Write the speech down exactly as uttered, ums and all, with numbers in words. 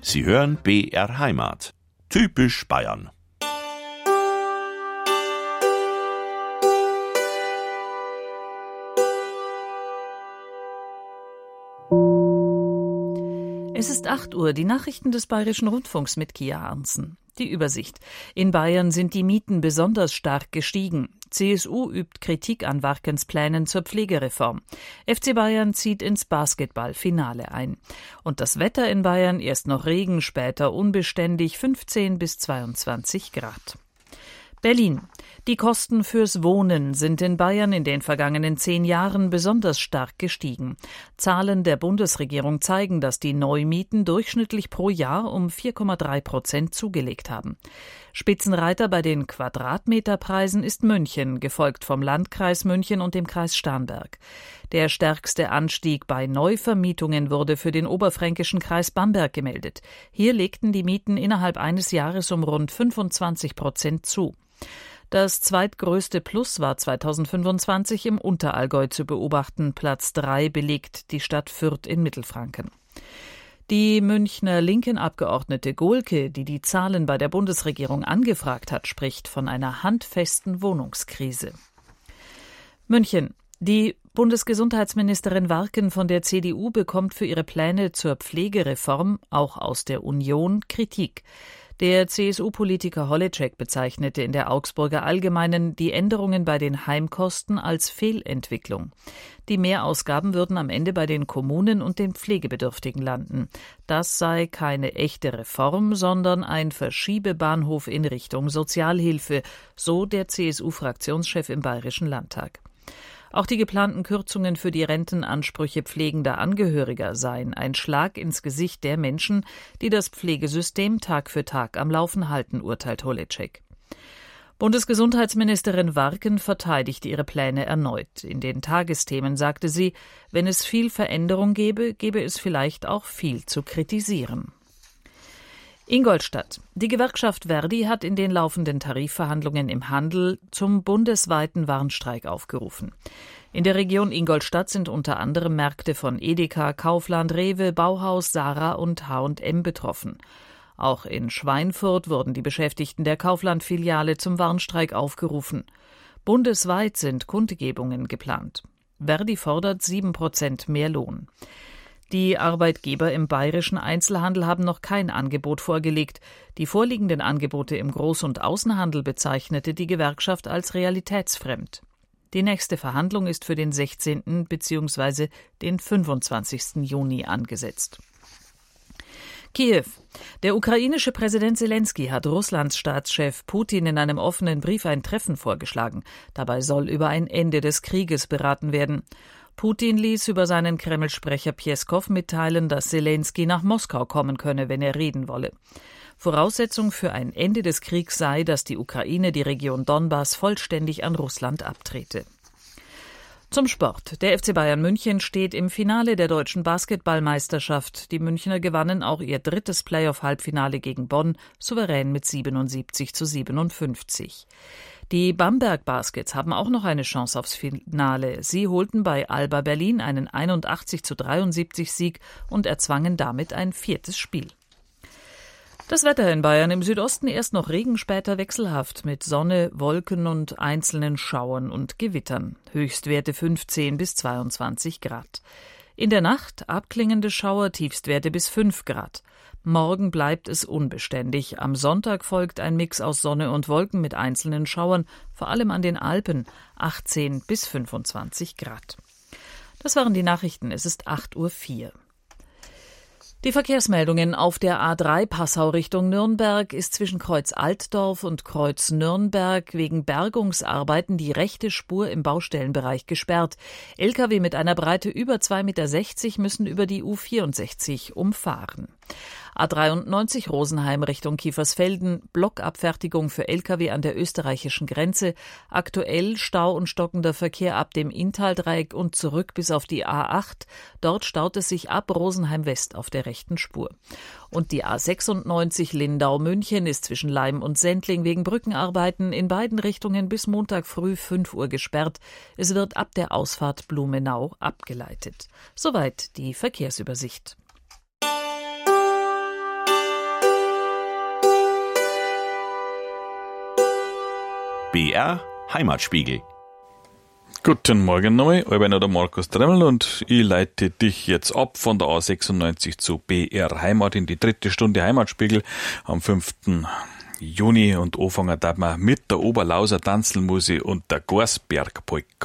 Sie hören B R Heimat. Typisch Bayern. Es ist acht Uhr, die Nachrichten des Bayerischen Rundfunks mit Kia Arnzen. Die Übersicht. In Bayern sind die Mieten besonders stark gestiegen. C S U übt Kritik an Warkens Plänen zur Pflegereform. F C Bayern zieht ins Basketballfinale ein. Und das Wetter in Bayern, erst noch Regen, später unbeständig, fünfzehn bis zweiundzwanzig Grad. Berlin. Die Kosten fürs Wohnen sind in Bayern in den vergangenen zehn Jahren besonders stark gestiegen. Zahlen der Bundesregierung zeigen, dass die Neumieten durchschnittlich pro Jahr um vier Komma drei Prozent zugelegt haben. Spitzenreiter bei den Quadratmeterpreisen ist München, gefolgt vom Landkreis München und dem Kreis Starnberg. Der stärkste Anstieg bei Neuvermietungen wurde für den oberfränkischen Kreis Bamberg gemeldet. Hier legten die Mieten innerhalb eines Jahres um rund fünfundzwanzig Prozent zu. Das zweitgrößte Plus war zweitausendfünfundzwanzig im Unterallgäu zu beobachten. Platz drei belegt die Stadt Fürth in Mittelfranken. Die Münchner Linken-Abgeordnete Gohlke, die die Zahlen bei der Bundesregierung angefragt hat, spricht von einer handfesten Wohnungskrise. München. Die Bundesgesundheitsministerin Warken von der C D U bekommt für ihre Pläne zur Pflegereform, auch aus der Union, Kritik. Der C S U-Politiker Holleczek bezeichnete in der Augsburger Allgemeinen die Änderungen bei den Heimkosten als Fehlentwicklung. Die Mehrausgaben würden am Ende bei den Kommunen und den Pflegebedürftigen landen. Das sei keine echte Reform, sondern ein Verschiebebahnhof in Richtung Sozialhilfe, so der C S U-Fraktionschef im Bayerischen Landtag. Auch die geplanten Kürzungen für die Rentenansprüche pflegender Angehöriger seien ein Schlag ins Gesicht der Menschen, die das Pflegesystem Tag für Tag am Laufen halten, urteilt Holleczek. Bundesgesundheitsministerin Warken verteidigte ihre Pläne erneut. In den Tagesthemen sagte sie, wenn es viel Veränderung gebe, gebe es vielleicht auch viel zu kritisieren. Ingolstadt. Die Gewerkschaft Verdi hat in den laufenden Tarifverhandlungen im Handel zum bundesweiten Warnstreik aufgerufen. In der Region Ingolstadt sind unter anderem Märkte von Edeka, Kaufland, Rewe, Bauhaus, Zara und H und M betroffen. Auch in Schweinfurt wurden die Beschäftigten der Kaufland-Filiale zum Warnstreik aufgerufen. Bundesweit sind Kundgebungen geplant. Verdi fordert sieben Prozent mehr Lohn. Die Arbeitgeber im bayerischen Einzelhandel haben noch kein Angebot vorgelegt. Die vorliegenden Angebote im Groß- und Außenhandel bezeichnete die Gewerkschaft als realitätsfremd. Die nächste Verhandlung ist für den sechzehnten bzw. den fünfundzwanzigsten Juni angesetzt. Kiew. Der ukrainische Präsident Zelensky hat Russlands Staatschef Putin in einem offenen Brief ein Treffen vorgeschlagen. Dabei soll über ein Ende des Krieges beraten werden. Putin ließ über seinen Kreml-Sprecher Pjeskow mitteilen, dass Zelensky nach Moskau kommen könne, wenn er reden wolle. Voraussetzung für ein Ende des Kriegs sei, dass die Ukraine die Region Donbass vollständig an Russland abtrete. Zum Sport. Der F C Bayern München steht im Finale der deutschen Basketballmeisterschaft. Die Münchner gewannen auch ihr drittes Playoff-Halbfinale gegen Bonn, souverän mit siebenundsiebzig zu siebenundfünfzig. Die Bamberg Baskets haben auch noch eine Chance aufs Finale. Sie holten bei Alba Berlin einen einundachtzig zu dreiundsiebzig Sieg und erzwangen damit ein viertes Spiel. Das Wetter in Bayern: im Südosten erst noch Regen, später wechselhaft mit Sonne, Wolken und einzelnen Schauern und Gewittern. Höchstwerte fünfzehn bis zweiundzwanzig Grad. In der Nacht abklingende Schauer, Tiefstwerte bis fünf Grad. Morgen bleibt es unbeständig. Am Sonntag folgt ein Mix aus Sonne und Wolken mit einzelnen Schauern, vor allem an den Alpen, achtzehn bis fünfundzwanzig Grad. Das waren die Nachrichten. Es ist acht Uhr vier. Die Verkehrsmeldungen: auf der A drei Passau Richtung Nürnberg ist zwischen Kreuz Altdorf und Kreuz Nürnberg wegen Bergungsarbeiten die rechte Spur im Baustellenbereich gesperrt. L K W mit einer Breite über zwei Komma sechzig Meter müssen über die U vierundsechzig umfahren. A dreiundneunzig Rosenheim Richtung Kiefersfelden, Blockabfertigung für L K W an der österreichischen Grenze, aktuell Stau und stockender Verkehr ab dem Inntaldreieck und zurück bis auf die A acht. Dort staut es sich ab Rosenheim West auf der rechten Spur. Und die A sechsundneunzig Lindau-München ist zwischen Laim und Sendling wegen Brückenarbeiten in beiden Richtungen bis Montag früh fünf Uhr gesperrt. Es wird ab der Ausfahrt Blumenau abgeleitet. Soweit die Verkehrsübersicht. B R Heimatspiegel. Guten Morgen nochmal, ich bin der Markus Dremmel und ich leite dich jetzt ab von der A sechsundneunzig zu B R Heimat in die dritte Stunde Heimatspiegel am fünften Juni und anfangen darf man mit der Oberlauser Tanzelmusik und der Gorsberg-Polka.